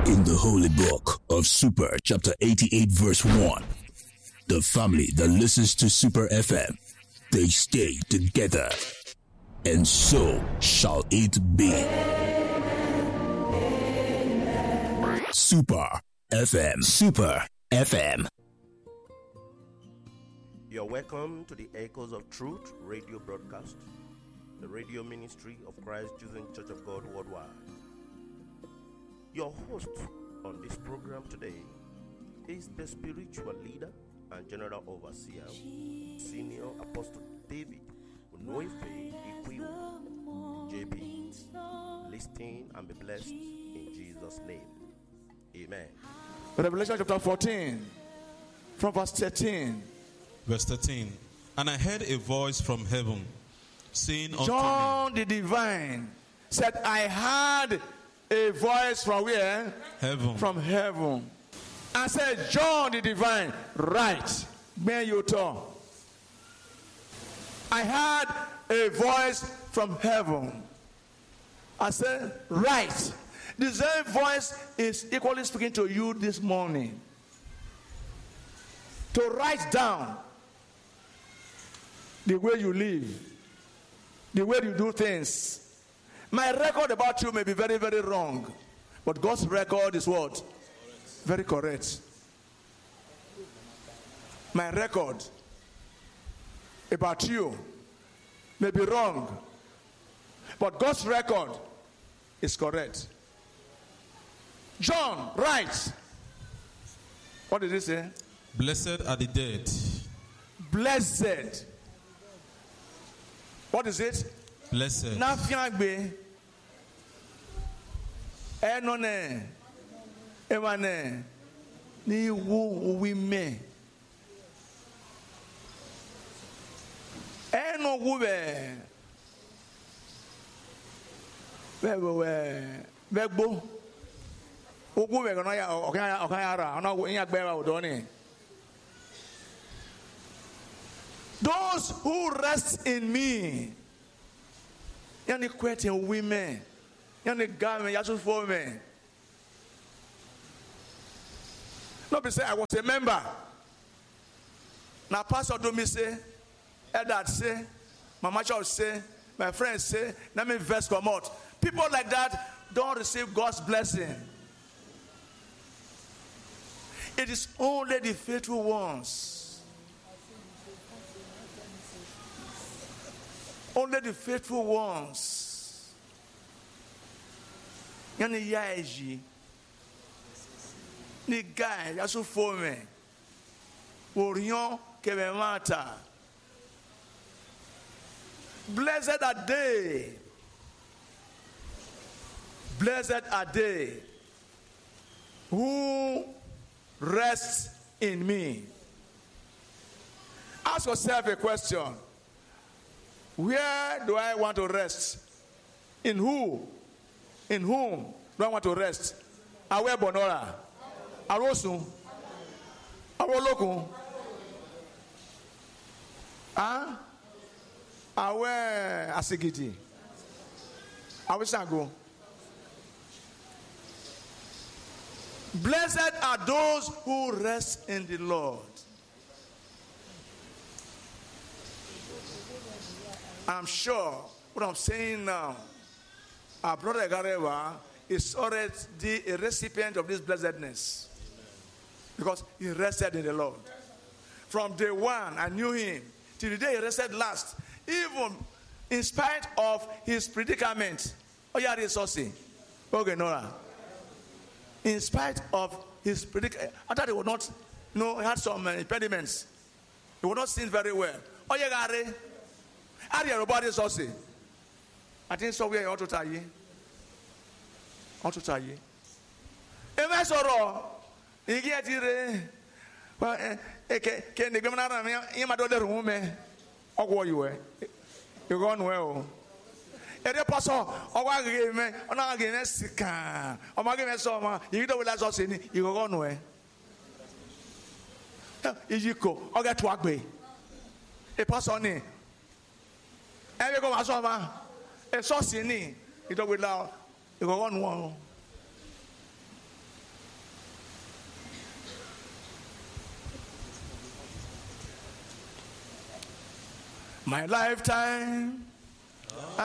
In the holy book of Super, chapter 88, verse 1, the family that listens to Super FM, they stay together, and so shall it be. Super FM. Super FM. You're welcome to the Echoes of Truth radio broadcast, the radio ministry of Christ Chosen Church of God worldwide. Your host on this program today is the spiritual leader and general overseer, Senior Apostle David Unoife Ikwiu, JB. Listen and be blessed in Jesus' name. Amen. Revelation chapter 14, from verse 13. Verse 13. And I heard a voice from heaven saying unto John me, the divine said, I heard a voice from where? Heaven. From heaven. I said, John the divine, right. May you talk. I heard a voice from heaven. I said, right. The same voice is equally speaking to you this morning. To write down the way you live, the way you do things. My record about you may be very, very wrong, but God's record is what? Very correct. My record about you may be wrong, but God's record is correct. John writes. What did he say? Blessed are the dead. Blessed. What is it? Blessed. Nafiagbe. Enone. Ewane. Ni wu wime. Eno wube. Begbo. Wube kono ya okayara. Ona nyagbe wa odoni. Those who rest in me. Yani kwete women. Yani game yasu for me. No be say I was a member. Now pastor do me say, elder say, mama church say, my friends say, let me verse come out. People like that don't receive God's blessing. It is only the faithful ones. Only the faithful ones. Yani yaji. Ni guy yasu fome. Orion kebe mata. Blessed are they. Blessed are they who rest in me. Ask yourself a question. Where do I want to rest? In who? In whom do I want to rest? Awe Bonora. Arosu. Awoloku. Ah? Awe Asigiti. Awe Sango. Blessed are those who rest in the Lord. I'm sure what I'm saying now, our brother Gareva is already a recipient of this blessedness. Because he rested in the Lord. From day one, I knew him. Till the day he rested last. Even in spite of his predicament. Oh, yeah, resourcing. Okay, Nora. In spite of his predicament. I thought he would not, he had some impediments. He would not sing very well. Oh, yeah, Gary. I think so. We are out to tell you. Out to tell you. If I saw you get it. Can the governor in my daughter woman? Or what you were? You're gone well. If you pass on, or I give me, or not against the car, or my game summer, you don't let us in, you go on way. If you go, or get to work way. A pass on it. Every go as over a sauce in it, you don't allow you go on one. My lifetime